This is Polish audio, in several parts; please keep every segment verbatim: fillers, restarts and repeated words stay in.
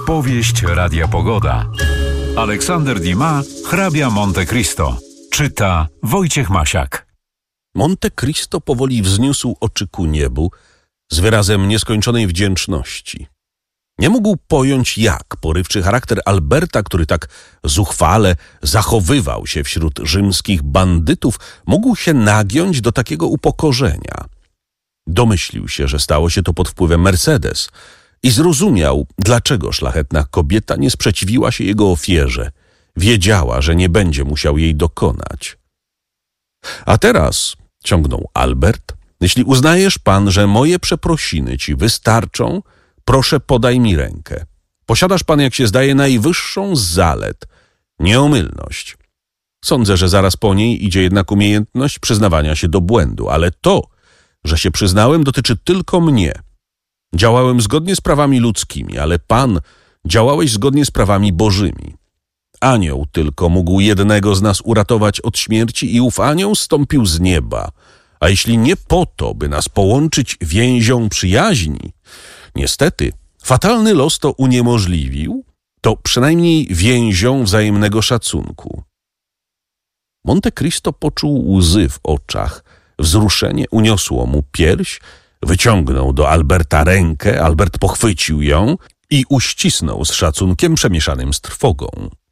Powieść Radia Pogoda. Aleksander Dumas, Hrabia Monte Cristo. Czyta Wojciech Masiak. Monte Cristo powoli wzniósł oczy ku niebu z wyrazem nieskończonej wdzięczności. Nie mógł pojąć, jak porywczy charakter Alberta, który tak zuchwale zachowywał się wśród rzymskich bandytów, mógł się nagiąć do takiego upokorzenia. Domyślił się, że stało się to pod wpływem Mercedes i zrozumiał, dlaczego szlachetna kobieta nie sprzeciwiła się jego ofierze. Wiedziała, że nie będzie musiał jej dokonać. A teraz, ciągnął Albert, jeśli uznajesz pan, że moje przeprosiny ci wystarczą, proszę podaj mi rękę. Posiadasz pan, jak się zdaje, najwyższą z zalet, nieomylność. Sądzę, że zaraz po niej idzie jednak umiejętność przyznawania się do błędu, ale to, że się przyznałem, dotyczy tylko mnie. Działałem zgodnie z prawami ludzkimi, ale pan działałeś zgodnie z prawami bożymi. Anioł tylko mógł jednego z nas uratować od śmierci i ów anioł zstąpił z nieba. A jeśli nie po to, by nas połączyć więzią przyjaźni, niestety fatalny los to uniemożliwił, to przynajmniej więzią wzajemnego szacunku. Monte Cristo poczuł łzy w oczach, wzruszenie uniosło mu pierś, wyciągnął do Alberta rękę, Albert pochwycił ją i uścisnął z szacunkiem przemieszanym z trwogą.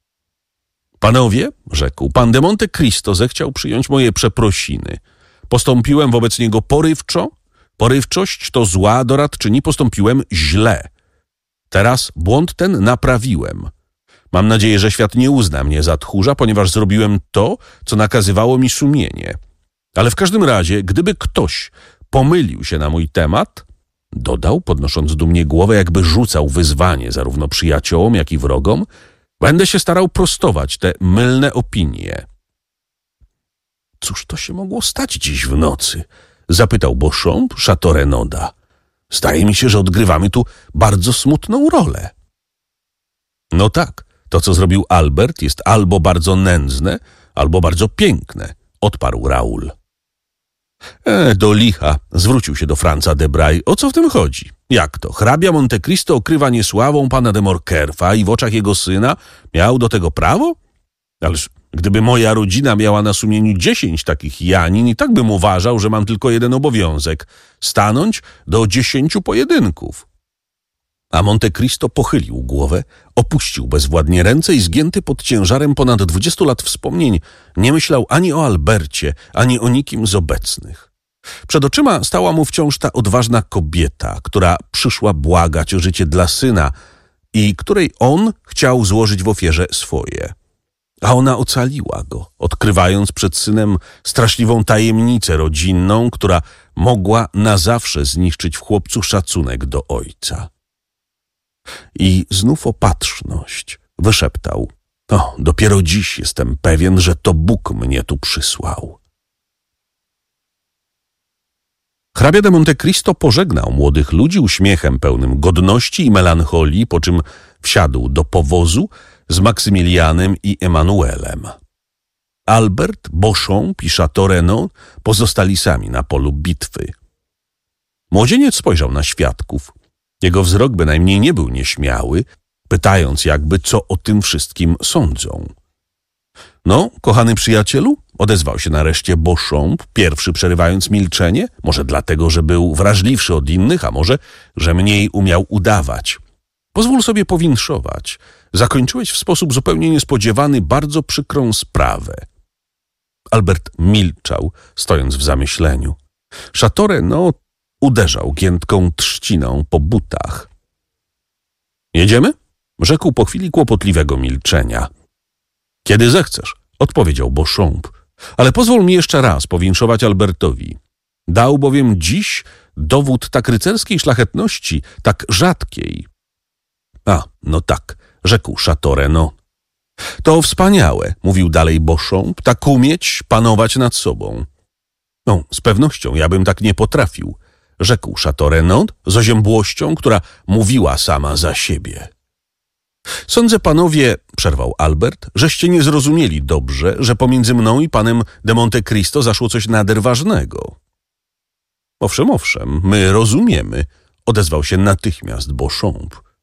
Panowie, rzekł, pan de Monte Cristo zechciał przyjąć moje przeprosiny. Postąpiłem wobec niego porywczo. Porywczość to zła doradczyni, postąpiłem źle. Teraz błąd ten naprawiłem. Mam nadzieję, że świat nie uzna mnie za tchórza, ponieważ zrobiłem to, co nakazywało mi sumienie. Ale w każdym razie, gdyby ktoś pomylił się na mój temat, dodał, podnosząc dumnie głowę, jakby rzucał wyzwanie zarówno przyjaciołom, jak i wrogom, będę się starał prostować te mylne opinie. Cóż to się mogło stać dziś w nocy? Zapytał Beauchamp Château Renaud'a. Zdaje mi się, że odgrywamy tu bardzo smutną rolę. No tak, to co zrobił Albert jest albo bardzo nędzne, albo bardzo piękne, odparł Raoul. E, do licha, zwrócił się do Franza de Bray. O co w tym chodzi? Jak to? Hrabia Monte Cristo okrywa niesławą pana de Morcerfa i w oczach jego syna miał do tego prawo? Ależ gdyby moja rodzina miała na sumieniu dziesięć takich Janin, i tak bym uważał, że mam tylko jeden obowiązek – stanąć do dziesięciu pojedynków. A Monte Cristo pochylił głowę, opuścił bezwładnie ręce i zgięty pod ciężarem ponad dwudziestu lat wspomnień nie myślał ani o Albercie, ani o nikim z obecnych. Przed oczyma stała mu wciąż ta odważna kobieta, która przyszła błagać o życie dla syna i której on chciał złożyć w ofierze swoje. A ona ocaliła go, odkrywając przed synem straszliwą tajemnicę rodzinną, która mogła na zawsze zniszczyć w chłopcu szacunek do ojca. I znów opatrzność, wyszeptał. O, dopiero dziś jestem pewien, że to Bóg mnie tu przysłał. Hrabia de Monte Cristo pożegnał młodych ludzi uśmiechem pełnym godności i melancholii, po czym wsiadł do powozu z Maksymilianem i Emanuelem. Albert, Beauchamp i Château Renaud pozostali sami na polu bitwy. Młodzieniec spojrzał na świadków. Jego wzrok bynajmniej nie był nieśmiały, pytając jakby, co o tym wszystkim sądzą. No, kochany przyjacielu, odezwał się nareszcie Beauchamp, pierwszy przerywając milczenie, może dlatego, że był wrażliwszy od innych, a może, że mniej umiał udawać. Pozwól sobie powinszować. Zakończyłeś w sposób zupełnie niespodziewany bardzo przykrą sprawę. Albert milczał, stojąc w zamyśleniu. Château Renaud uderzał giętką trzciną po butach. Jedziemy? Rzekł po chwili kłopotliwego milczenia. Kiedy zechcesz, odpowiedział Beauchamp. Ale pozwól mi jeszcze raz powinszować Albertowi. Dał bowiem dziś dowód tak rycerskiej szlachetności, tak rzadkiej. A, no tak, rzekł Château Renaud. To wspaniałe, mówił dalej Beauchamp, tak umieć panować nad sobą. No, z pewnością ja bym tak nie potrafił, rzekł Château Renaud z oziębłością, która mówiła sama za siebie. Sądzę, panowie, przerwał Albert, żeście nie zrozumieli dobrze, że pomiędzy mną i panem de Monte Cristo zaszło coś nader ważnego. Owszem, owszem, my rozumiemy, odezwał się natychmiast Beauchamp.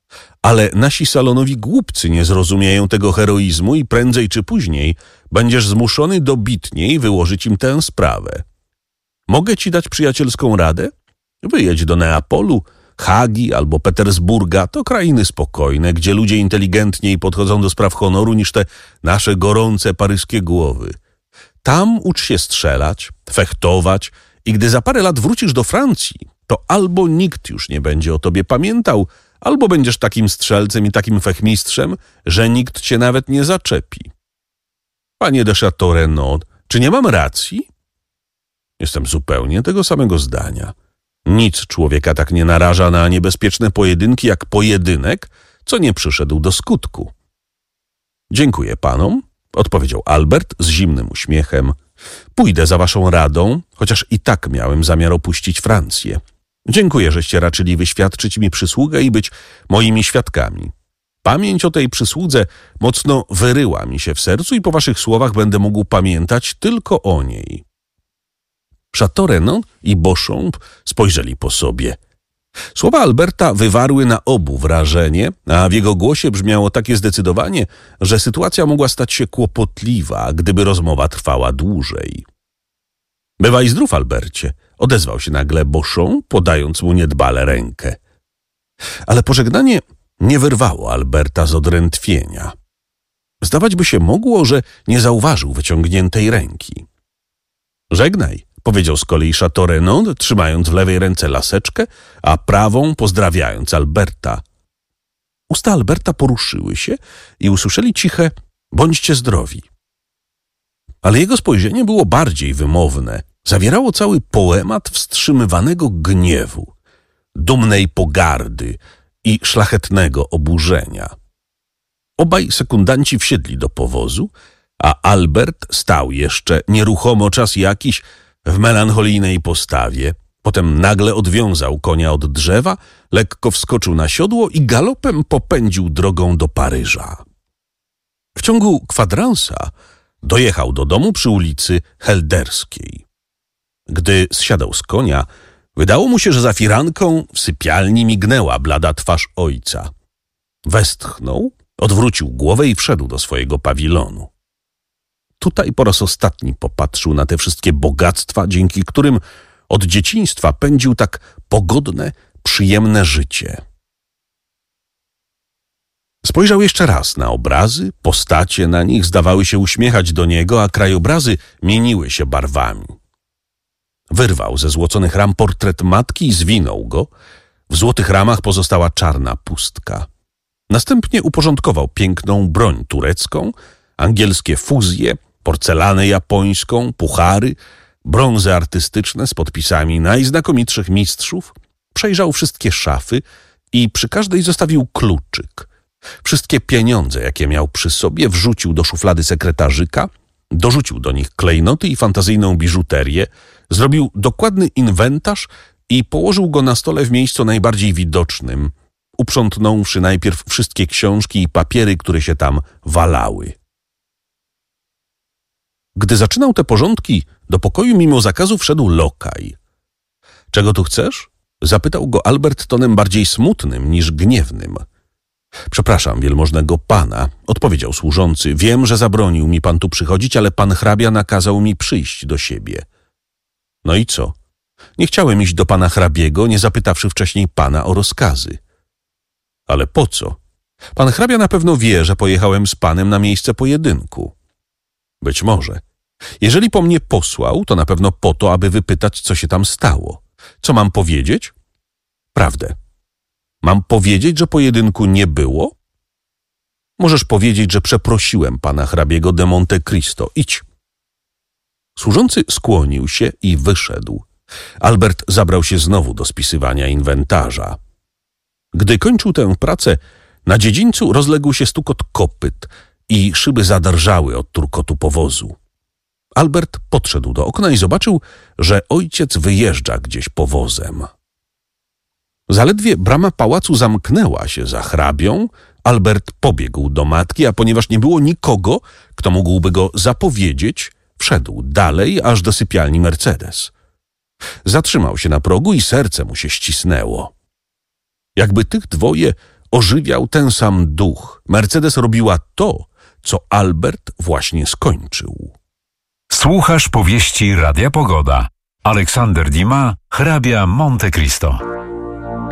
Ale nasi salonowi głupcy nie zrozumieją tego heroizmu i prędzej czy później będziesz zmuszony dobitniej wyłożyć im tę sprawę. Mogę ci dać przyjacielską radę? Wyjedź do Neapolu, Hagi albo Petersburga. To krainy spokojne, gdzie ludzie inteligentniej podchodzą do spraw honoru niż te nasze gorące paryskie głowy. Tam ucz się strzelać, fechtować i gdy za parę lat wrócisz do Francji, to albo nikt już nie będzie o tobie pamiętał, albo będziesz takim strzelcem i takim fechmistrzem, że nikt cię nawet nie zaczepi. Panie de Château Renaud, czy nie mam racji? Jestem zupełnie tego samego zdania. Nic człowieka tak nie naraża na niebezpieczne pojedynki jak pojedynek, co nie przyszedł do skutku. Dziękuję panom, odpowiedział Albert z zimnym uśmiechem. Pójdę za waszą radą, chociaż i tak miałem zamiar opuścić Francję. Dziękuję, żeście raczyli wyświadczyć mi przysługę i być moimi świadkami. Pamięć o tej przysłudze mocno wyryła mi się w sercu i po waszych słowach będę mógł pamiętać tylko o niej. Château Renaud i Beauchamp spojrzeli po sobie. Słowa Alberta wywarły na obu wrażenie, a w jego głosie brzmiało takie zdecydowanie, że sytuacja mogła stać się kłopotliwa, gdyby rozmowa trwała dłużej. Bywaj zdrów, Albercie, odezwał się nagle Beauchamp, podając mu niedbale rękę. Ale pożegnanie nie wyrwało Alberta z odrętwienia. Zdawać by się mogło, że nie zauważył wyciągniętej ręki. Żegnaj, powiedział z kolei Château Renaud, trzymając w lewej ręce laseczkę, a prawą pozdrawiając Alberta. Usta Alberta poruszyły się i usłyszeli ciche bądźcie zdrowi. Ale jego spojrzenie było bardziej wymowne. Zawierało cały poemat wstrzymywanego gniewu, dumnej pogardy i szlachetnego oburzenia. Obaj sekundanci wsiedli do powozu, a Albert stał jeszcze nieruchomo czas jakiś w melancholijnej postawie. Potem nagle odwiązał konia od drzewa, lekko wskoczył na siodło i galopem popędził drogą do Paryża. W ciągu kwadransa dojechał do domu przy ulicy Helderskiej. Gdy zsiadał z konia, wydało mu się, że za firanką w sypialni mignęła blada twarz ojca. Westchnął, odwrócił głowę i wszedł do swojego pawilonu. Tutaj po raz ostatni popatrzył na te wszystkie bogactwa, dzięki którym od dzieciństwa pędził tak pogodne, przyjemne życie. Spojrzał jeszcze raz na obrazy, postacie na nich zdawały się uśmiechać do niego, a krajobrazy mieniły się barwami. Wyrwał ze złoconych ram portret matki i zwinął go. W złotych ramach pozostała czarna pustka. Następnie uporządkował piękną broń turecką, angielskie fuzje, porcelanę japońską, puchary, brązy artystyczne z podpisami najznakomitszych mistrzów, przejrzał wszystkie szafy i przy każdej zostawił kluczyk. Wszystkie pieniądze, jakie miał przy sobie, wrzucił do szuflady sekretarzyka, dorzucił do nich klejnoty i fantazyjną biżuterię, zrobił dokładny inwentarz i położył go na stole w miejscu najbardziej widocznym, uprzątnąwszy najpierw wszystkie książki i papiery, które się tam walały. Gdy zaczynał te porządki, do pokoju mimo zakazu wszedł lokaj. — Czego tu chcesz? — zapytał go Albert tonem bardziej smutnym niż gniewnym. — Przepraszam, wielmożnego pana — odpowiedział służący. — Wiem, że zabronił mi pan tu przychodzić, ale pan hrabia nakazał mi przyjść do siebie. — No i co? Nie chciałem iść do pana hrabiego, nie zapytawszy wcześniej pana o rozkazy. — Ale po co? Pan hrabia na pewno wie, że pojechałem z panem na miejsce pojedynku. — Być może. Jeżeli po mnie posłał, to na pewno po to, aby wypytać, co się tam stało. Co mam powiedzieć? Prawdę. Mam powiedzieć, że pojedynku nie było? Możesz powiedzieć, że przeprosiłem pana hrabiego de Monte Cristo. Idź. Służący skłonił się i wyszedł. Albert zabrał się znowu do spisywania inwentarza. Gdy kończył tę pracę, na dziedzińcu rozległ się stukot kopyt i szyby zadrżały od turkotu powozu. Albert podszedł do okna i zobaczył, że ojciec wyjeżdża gdzieś powozem. Zaledwie brama pałacu zamknęła się za hrabią, Albert pobiegł do matki, a ponieważ nie było nikogo, kto mógłby go zapowiedzieć, wszedł dalej aż do sypialni Mercedes. Zatrzymał się na progu i serce mu się ścisnęło. Jakby tych dwoje ożywiał ten sam duch. Mercedes robiła to, co Albert właśnie skończył. Słuchasz powieści Radia Pogoda. Aleksander Dumas, hrabia Monte Cristo.